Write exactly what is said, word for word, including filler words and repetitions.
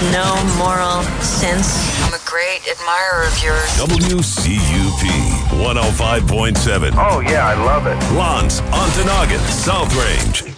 no moral sense. I'm a great admirer of yours. W C U P one oh five point seven. Oh, yeah, I love it. Lance, Ontonagon, South Range.